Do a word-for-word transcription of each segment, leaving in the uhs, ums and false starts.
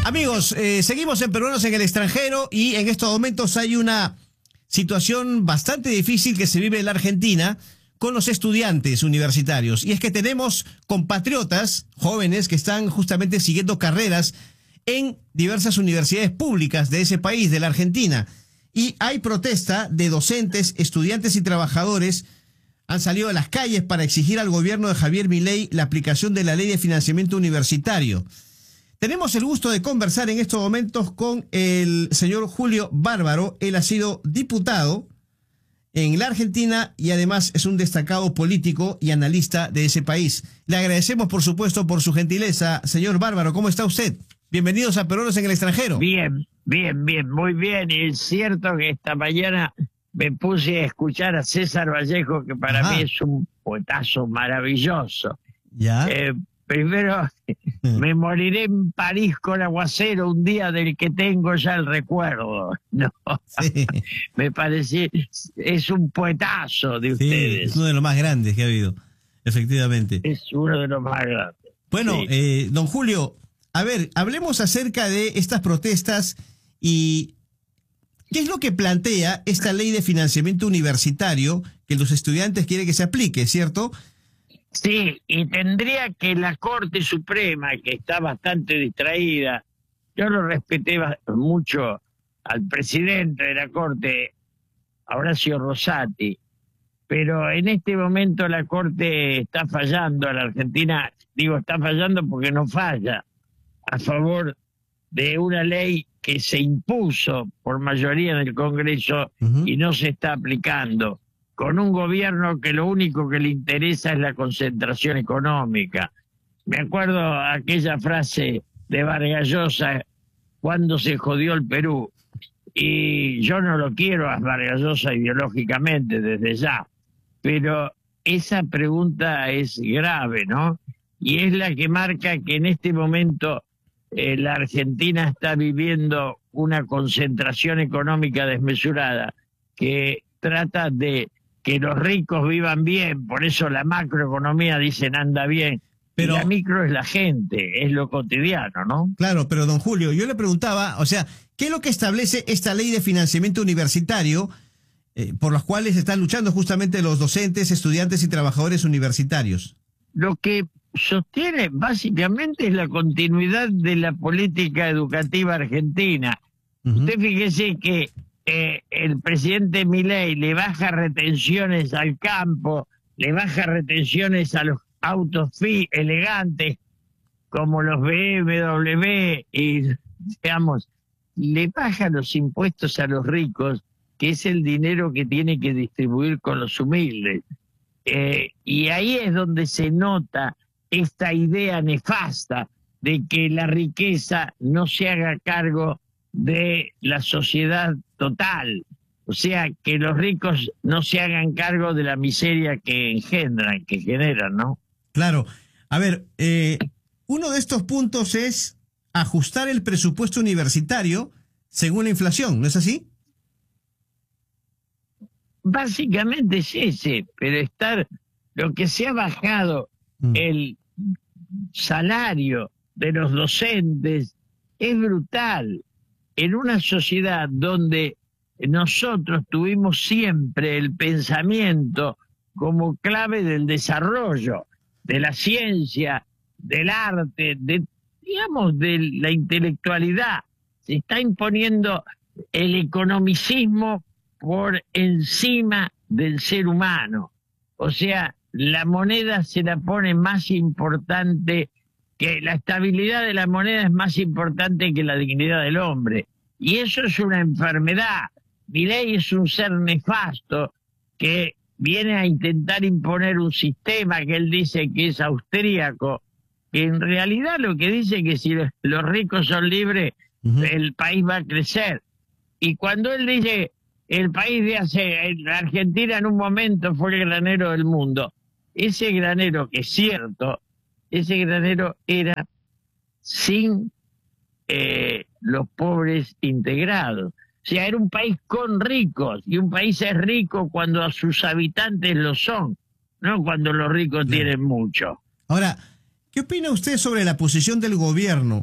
Amigos, eh, seguimos en Peruanos en el Extranjero y en estos momentos hay una situación bastante difícil que se vive en la Argentina con los estudiantes universitarios. Y es que tenemos compatriotas jóvenes que están justamente siguiendo carreras en diversas universidades públicas de ese país, de la Argentina. Y hay protesta de docentes, estudiantes y trabajadores. Han salido a las calles para exigir al gobierno de Javier Milei la aplicación de la ley de financiamiento universitario. Tenemos el gusto de conversar en estos momentos con el señor Julio Bárbaro. Él ha sido diputado en la Argentina y además es un destacado político y analista de ese país. Le agradecemos, por supuesto, por su gentileza. Señor Bárbaro, ¿cómo está usted? Bienvenidos a Peruanos en el Extranjero. Bien, bien, bien, muy bien. Y es cierto que esta mañana me puse a escuchar a César Vallejo, que para Ajá. mí es un poetazo maravilloso. ¿Ya? Eh, primero, me moriré en París con aguacero, un día del que tengo ya el recuerdo. No, sí. Me parece, es un poetazo de sí, ustedes. Es uno de los más grandes que ha habido, efectivamente. Es uno de los más grandes. Bueno, sí. eh, don Julio, a ver, hablemos acerca de estas protestas y ¿qué es lo que plantea esta ley de financiamiento universitario que los estudiantes quieren que se aplique, cierto? Sí, y tendría que la Corte Suprema, que está bastante distraída, yo lo respeté mucho al presidente de la Corte, Horacio Rosati, pero en este momento la Corte está fallando a la Argentina, digo está fallando porque no falla, a favor de una ley que se impuso por mayoría en el Congreso uh-huh. y no se está aplicando, con un gobierno que lo único que le interesa es la concentración económica. Me acuerdo aquella frase de Vargas Llosa, cuando se jodió el Perú, y yo no lo quiero a Vargas Llosa ideológicamente desde ya, pero esa pregunta es grave, ¿no? Y es la que marca que en este momento eh, la Argentina está viviendo una concentración económica desmesurada que trata de que los ricos vivan bien, por eso la macroeconomía dicen anda bien, pero y la micro es la gente, es lo cotidiano, ¿no? Claro, pero don Julio, yo le preguntaba, o sea, ¿qué es lo que establece esta ley de financiamiento universitario eh, por las cuales están luchando justamente los docentes, estudiantes y trabajadores universitarios? Lo que sostiene básicamente es la continuidad de la política educativa argentina. Uh-huh. Usted fíjese que Eh, el presidente Milei le baja retenciones al campo, le baja retenciones a los autos fi elegantes como los B M W y, digamos, le baja los impuestos a los ricos, que es el dinero que tiene que distribuir con los humildes. Eh, y ahí es donde se nota esta idea nefasta de que la riqueza no se haga cargo de la sociedad total, o sea, que los ricos no se hagan cargo de la miseria que engendran, que generan, ¿no? Claro. A ver, eh, uno de estos puntos es ajustar el presupuesto universitario según la inflación, ¿no es así? Básicamente es ese, pero estar, lo que se ha bajado mm. el salario de los docentes es brutal. En una sociedad donde nosotros tuvimos siempre el pensamiento como clave del desarrollo, de la ciencia, del arte, de, digamos, de la intelectualidad, se está imponiendo el economicismo por encima del ser humano. O sea, la moneda se la pone más importante, que la estabilidad de la moneda es más importante que la dignidad del hombre. Y eso es una enfermedad. Milei es un ser nefasto que viene a intentar imponer un sistema que él dice que es austríaco, que en realidad lo que dice es que si los ricos son libres, uh-huh. el país va a crecer. Y cuando él dice, el país de hace, la Argentina en un momento fue el granero del mundo, ese granero, que es cierto, ese granero era sin eh, los pobres integrados. O sea, era un país con ricos, y un país es rico cuando a sus habitantes lo son, no cuando los ricos claro. tienen mucho. Ahora, ¿qué opina usted sobre la posición del gobierno?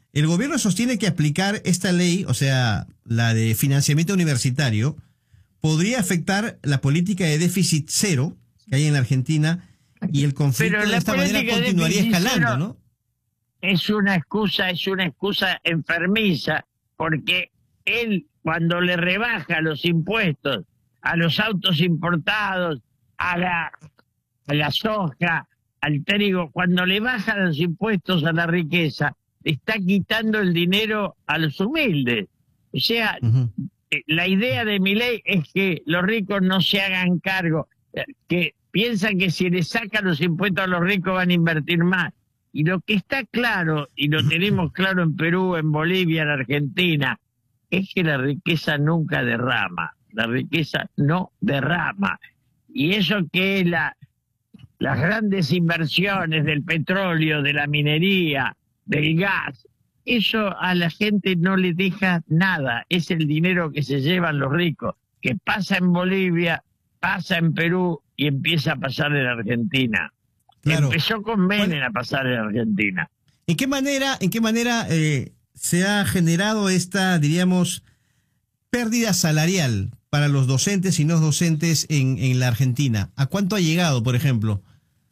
el gobierno sostiene que aplicar esta ley, o sea, la de financiamiento universitario, podría afectar la política de déficit cero que hay en la Argentina y el conflicto de esta manera continuaría escalando, ¿no? Es una excusa, es una excusa enfermiza, porque él, cuando le rebaja los impuestos a los autos importados, a la, a la soja, al trigo, cuando le baja los impuestos a la riqueza, está quitando el dinero a los humildes. O sea, uh-huh. la idea de Milei es que los ricos no se hagan cargo, que piensan que si le sacan los impuestos a los ricos van a invertir más. Y lo que está claro, y lo tenemos claro en Perú, en Bolivia, en Argentina, es que la riqueza nunca derrama. La riqueza no derrama. Y eso que la, las grandes inversiones del petróleo, de la minería, del gas, eso a la gente no le deja nada. Es el dinero que se llevan los ricos, que pasa en Bolivia, pasa en Perú y empieza a pasar en Argentina. Claro. Empezó con Menem a pasar en Argentina. ¿En qué manera, en qué manera eh, se ha generado esta, diríamos, pérdida salarial para los docentes y no docentes en, en la Argentina? ¿A cuánto ha llegado, por ejemplo?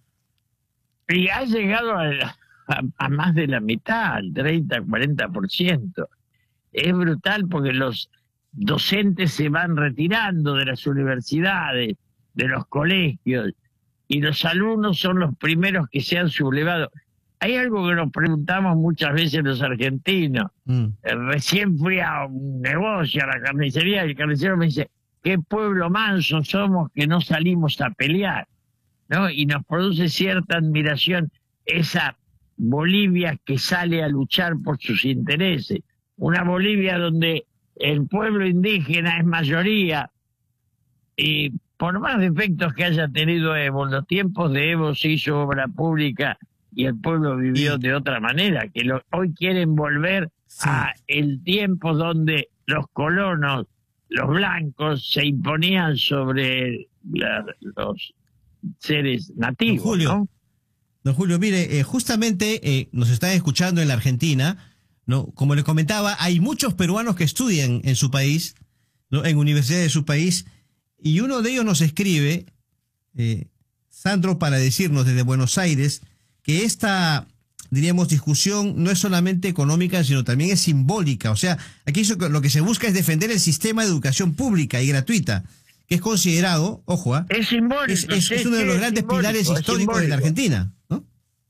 Y ha llegado a, a, a más de la mitad, al treinta, cuarenta por ciento. Es brutal porque los docentes se van retirando de las universidades, de los colegios, y los alumnos son los primeros que se han sublevado. Hay algo que nos preguntamos muchas veces los argentinos. Mm. Eh, recién fui a un negocio, a la carnicería, y el carnicero me dice, qué pueblo manso somos que no salimos a pelear, ¿no? Y nos produce cierta admiración esa Bolivia que sale a luchar por sus intereses. Una Bolivia donde el pueblo indígena es mayoría, y por más defectos que haya tenido Evo, en los tiempos de Evo se hizo obra pública y el pueblo vivió sí. de otra manera, que lo, hoy quieren volver sí. a el tiempo donde los colonos, los blancos, se imponían sobre la, los seres nativos. Don Julio, ¿no? don Julio mire, eh, justamente eh, nos están escuchando en la Argentina, ¿no? Como le comentaba, hay muchos peruanos que estudian en su país, ¿no? En universidades de su país, y uno de ellos nos escribe, eh, Sandro, para decirnos desde Buenos Aires que esta, diríamos, discusión no es solamente económica, sino también es simbólica. O sea, aquí lo que se busca es defender el sistema de educación pública y gratuita, que es considerado, ojo, ¿eh? es simbólico, es, es, es uno de los grandes pilares históricos de la Argentina, ¿no?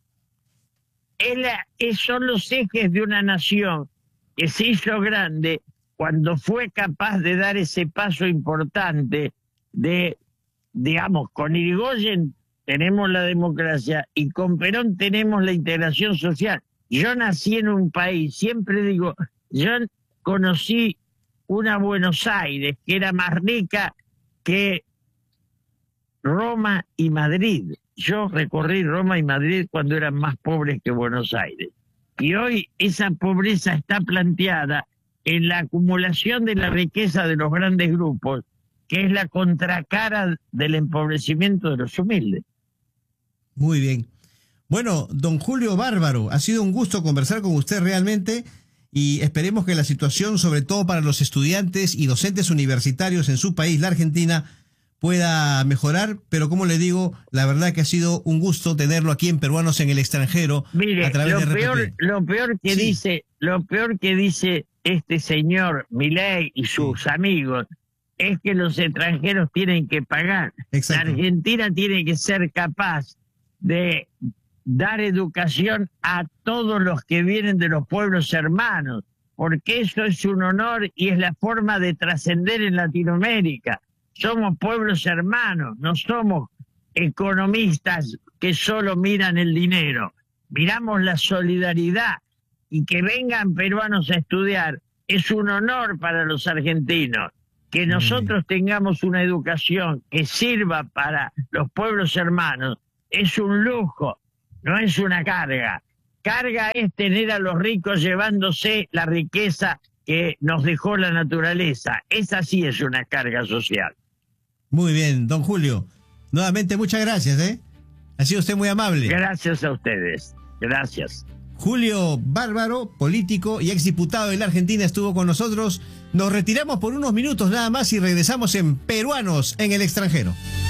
Es la, es, son los ejes de una nación que se hizo grande cuando fue capaz de dar ese paso importante de, digamos, con Irigoyen tenemos la democracia y con Perón tenemos la integración social. Yo nací en un país, siempre digo, yo conocí una Buenos Aires que era más rica que Roma y Madrid. Yo recorrí Roma y Madrid cuando eran más pobres que Buenos Aires. Y hoy esa pobreza está planteada en la acumulación de la riqueza de los grandes grupos, que es la contracara del empobrecimiento de los humildes. Muy bien. Bueno, don Julio Bárbaro, ha sido un gusto conversar con usted realmente y esperemos que la situación, sobre todo para los estudiantes y docentes universitarios en su país, la Argentina, pueda mejorar, pero como le digo, la verdad que ha sido un gusto tenerlo aquí en Peruanos en el Extranjero. Mire, a través lo de R P P. peor, lo peor que sí. dice, lo peor que dice este señor Milei y sus sí. amigos es que los extranjeros tienen que pagar. Exacto. La Argentina tiene que ser capaz de dar educación a todos los que vienen de los pueblos hermanos, porque eso es un honor y es la forma de trascender en Latinoamérica. Somos pueblos hermanos, no somos economistas que solo miran el dinero. Miramos la solidaridad, y que vengan peruanos a estudiar es un honor para los argentinos. Que nosotros tengamos una educación que sirva para los pueblos hermanos es un lujo, no es una carga. Carga es tener a los ricos llevándose la riqueza que nos dejó la naturaleza. Esa sí es una carga social. Muy bien, don Julio. Nuevamente muchas gracias, ¿eh? Ha sido usted muy amable. Gracias a ustedes. Gracias. Julio Bárbaro, político y exdiputado de la Argentina, estuvo con nosotros. Nos retiramos por unos minutos nada más y regresamos en Peruanos en el extranjero.